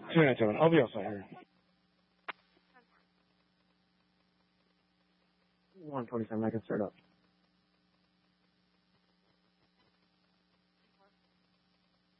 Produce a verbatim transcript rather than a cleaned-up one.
two nine seven. I'll be outside here. one twenty-seven. I can start up.